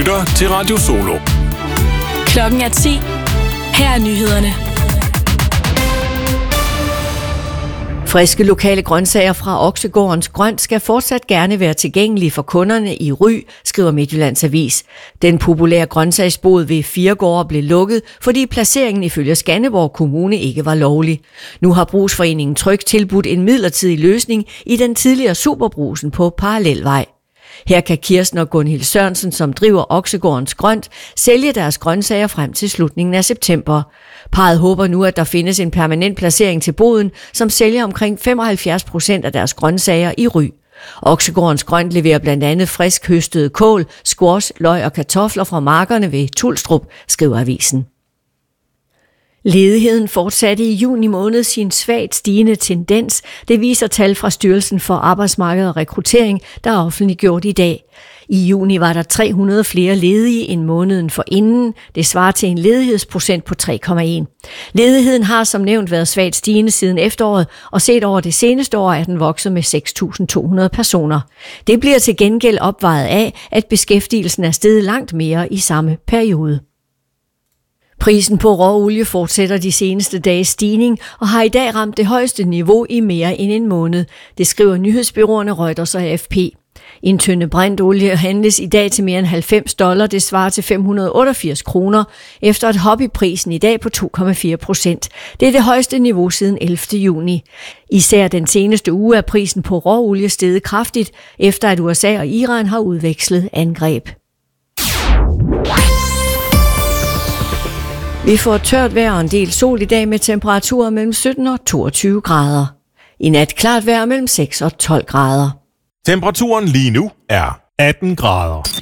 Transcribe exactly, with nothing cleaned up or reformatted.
lytter til Radio Solo. Klokken er ti. Her er nyhederne. Friske lokale grøntsager fra Oksegårdens Grønt skal fortsat gerne være tilgængelige for kunderne i Ry, skriver Midtjyllands Avis. Den populære grøntsagsbod ved Firegårde blev lukket, fordi placeringen ifølge Skanderborg Kommune ikke var lovlig. Nu har Brugsforeningen Tryg tilbudt en midlertidig løsning i den tidligere Superbrugsen på Parallelvej. Her kan Kirsten og Gunhild Sørensen, som driver Oksegårdens Grønt, sælge deres grøntsager frem til slutningen af september. Parret håber nu, at der findes en permanent placering til boden, som sælger omkring femoghalvfjerds procent af deres grøntsager i Ry. Oksegårdens Grønt leverer blandt andet frisk høstede kål, squash, løg og kartofler fra markerne ved Tulstrup, skriver avisen. Ledigheden fortsatte i juni måned sin svagt stigende tendens. Det viser tal fra Styrelsen for Arbejdsmarked og Rekruttering, der er offentliggjort i dag. I juni var der tre hundrede flere ledige end måneden forinden. Det svarer til en ledighedsprocent på tre komma en. Ledigheden har som nævnt været svagt stigende siden efteråret, og set over det seneste år er den vokset med seks tusind to hundrede personer. Det bliver til gengæld opvejet af, at beskæftigelsen er steget langt mere i samme periode. Prisen på råolie fortsætter de seneste dages stigning og har i dag ramt det højeste niveau i mere end en måned. Det skriver nyhedsbureauerne Reuters og A F P. En tønde brintolie handles i dag til mere end halvfems dollar. Det svarer til fem hundrede og otteogfirs kroner, efter et hop i prisen i dag på to komma fire procent. Det er det højeste niveau siden ellevte juni. Især den seneste uge er prisen på råolie steget kraftigt, efter at U S A og Iran har udvekslet angreb. Vi får tørt vejr og en del sol i dag med temperaturer mellem sytten og toogtyve grader. I nat klart vejr mellem seks og tolv grader. Temperaturen lige nu er atten grader.